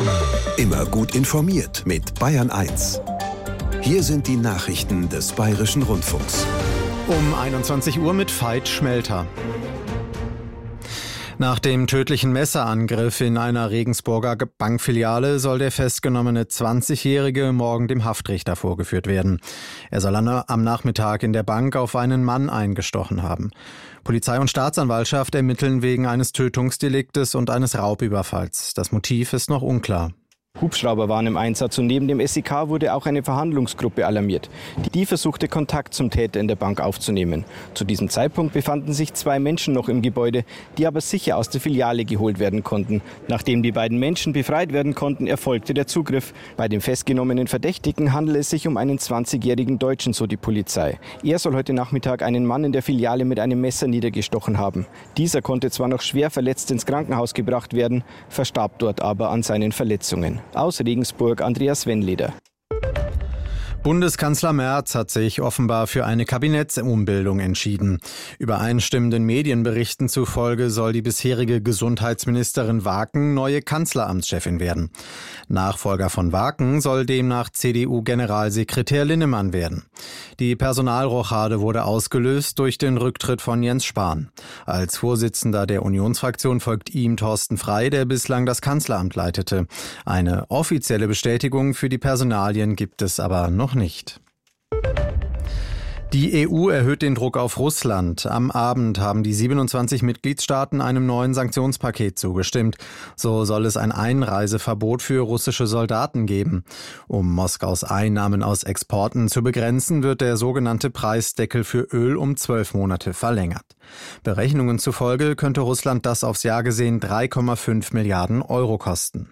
Immer gut informiert mit Bayern 1. Hier sind die Nachrichten des Bayerischen Rundfunks. Um 21 Uhr mit Veit Schmelter. Nach dem tödlichen Messerangriff in einer Regensburger Bankfiliale soll der festgenommene 20-Jährige morgen dem Haftrichter vorgeführt werden. Er soll am Nachmittag in der Bank auf einen Mann eingestochen haben. Polizei und Staatsanwaltschaft ermitteln wegen eines Tötungsdeliktes und eines Raubüberfalls. Das Motiv ist noch unklar. Hubschrauber waren im Einsatz und neben dem SEK wurde auch eine Verhandlungsgruppe alarmiert. Die versuchte Kontakt zum Täter in der Bank aufzunehmen. Zu diesem Zeitpunkt befanden sich 2 Menschen noch im Gebäude, die aber sicher aus der Filiale geholt werden konnten. Nachdem die beiden Menschen befreit werden konnten, erfolgte der Zugriff. Bei dem festgenommenen Verdächtigen handelt es sich um einen 20-jährigen Deutschen, so die Polizei. Er soll heute Nachmittag einen Mann in der Filiale mit einem Messer niedergestochen haben. Dieser konnte zwar noch schwer verletzt ins Krankenhaus gebracht werden, verstarb dort aber an seinen Verletzungen. Aus Regensburg, Andreas Wennleder. Bundeskanzler Merz hat sich offenbar für eine Kabinettsumbildung entschieden. Übereinstimmenden Medienberichten zufolge soll die bisherige Gesundheitsministerin Waken neue Kanzleramtschefin werden. Nachfolger von Waken soll demnach CDU-Generalsekretär Linnemann werden. Die Personalrochade wurde ausgelöst durch den Rücktritt von Jens Spahn. Als Vorsitzender der Unionsfraktion folgt ihm Thorsten Frey, der bislang das Kanzleramt leitete. Eine offizielle Bestätigung für die Personalien gibt es aber noch nicht. Die EU erhöht den Druck auf Russland. Am Abend haben die 27 Mitgliedstaaten einem neuen Sanktionspaket zugestimmt. So soll es ein Einreiseverbot für russische Soldaten geben. Um Moskaus Einnahmen aus Exporten zu begrenzen, wird der sogenannte Preisdeckel für Öl um 12 Monate verlängert. Berechnungen zufolge könnte Russland das aufs Jahr gesehen 3,5 Milliarden Euro kosten.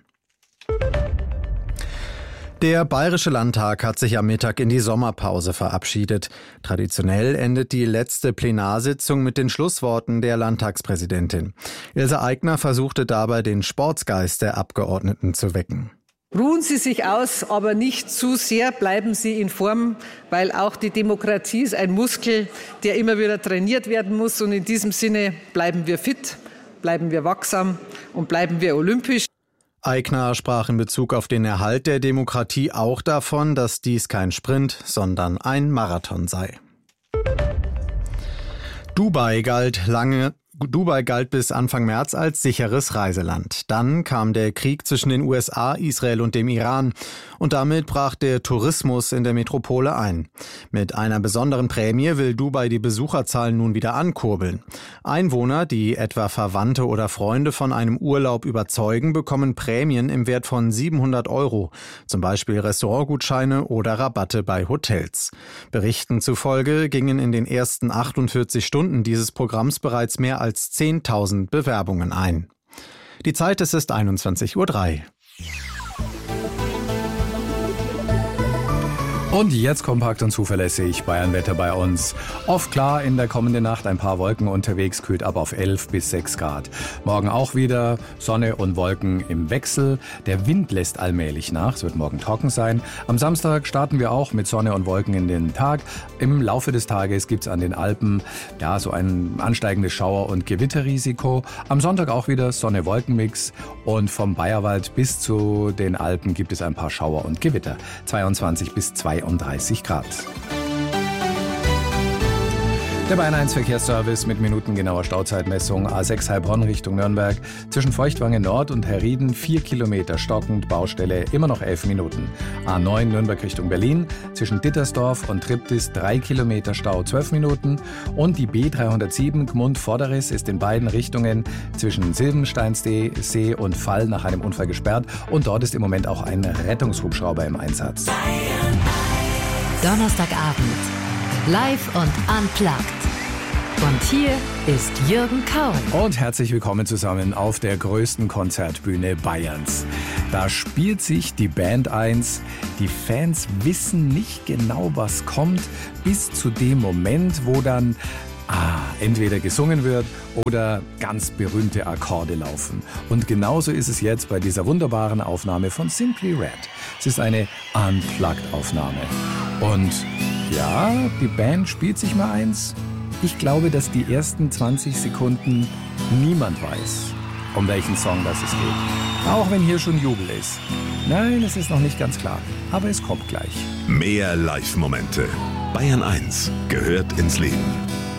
Der Bayerische Landtag hat sich am Mittag in die Sommerpause verabschiedet. Traditionell endet die letzte Plenarsitzung mit den Schlussworten der Landtagspräsidentin. Ilse Aigner versuchte dabei, den Sportsgeist der Abgeordneten zu wecken. Ruhen Sie sich aus, aber nicht zu sehr, bleiben Sie in Form, weil auch die Demokratie ist ein Muskel, der immer wieder trainiert werden muss. Und in diesem Sinne bleiben wir fit, bleiben wir wachsam und bleiben wir olympisch. Aigner sprach in Bezug auf den Erhalt der Demokratie auch davon, dass dies kein Sprint, sondern ein Marathon sei. Dubai galt bis Anfang März als sicheres Reiseland. Dann kam der Krieg zwischen den USA, Israel und dem Iran. Und damit brach der Tourismus in der Metropole ein. Mit einer besonderen Prämie will Dubai die Besucherzahlen nun wieder ankurbeln. Einwohner, die etwa Verwandte oder Freunde von einem Urlaub überzeugen, bekommen Prämien im Wert von 700 €. Zum Beispiel Restaurantgutscheine oder Rabatte bei Hotels. Berichten zufolge gingen in den ersten 48 Stunden dieses Programms bereits mehr als 10.000 Bewerbungen ein. Die Zeit ist 21:03 Uhr. Und jetzt kompakt und zuverlässig Bayernwetter bei uns. Oft klar, in der kommenden Nacht ein paar Wolken unterwegs, kühlt ab auf 11 bis 6 Grad. Morgen auch wieder Sonne und Wolken im Wechsel. Der Wind lässt allmählich nach, es wird morgen trocken sein. Am Samstag starten wir auch mit Sonne und Wolken in den Tag. Im Laufe des Tages gibt es an den Alpen so ein ansteigendes Schauer- und Gewitterrisiko. Am Sonntag auch wieder Sonne-Wolken-Mix und vom Bayerwald bis zu den Alpen gibt es ein paar Schauer und Gewitter. 22 bis 32 Grad. Der Bayern 1 Verkehrsservice mit minutengenauer Stauzeitmessung. A6 Heilbronn Richtung Nürnberg. Zwischen Feuchtwangen Nord und Herrieden 4 Kilometer stockend, Baustelle immer noch 11 Minuten. A9 Nürnberg Richtung Berlin. Zwischen Dittersdorf und Triptis 3 Kilometer Stau, 12 Minuten. Und die B307 Gmund-Vorderes ist in beiden Richtungen zwischen Silbensteinsee und Fall nach einem Unfall gesperrt. Und dort ist im Moment auch ein Rettungshubschrauber im Einsatz. Donnerstagabend. Live und unplugged. Und hier ist Jürgen Kaul. Und herzlich willkommen zusammen auf der größten Konzertbühne Bayerns. Da spielt sich die Band 1. Die Fans wissen nicht genau, was kommt, bis zu dem Moment, wo dann entweder gesungen wird oder ganz berühmte Akkorde laufen. Und genauso ist es jetzt bei dieser wunderbaren Aufnahme von Simply Red. Es ist eine Unplugged-Aufnahme. Und ja, die Band spielt sich mal eins. Ich glaube, dass die ersten 20 Sekunden niemand weiß, um welchen Song das es geht. Auch wenn hier schon Jubel ist. Nein, es ist noch nicht ganz klar, aber es kommt gleich. Mehr Live-Momente. Bayern 1 gehört ins Leben.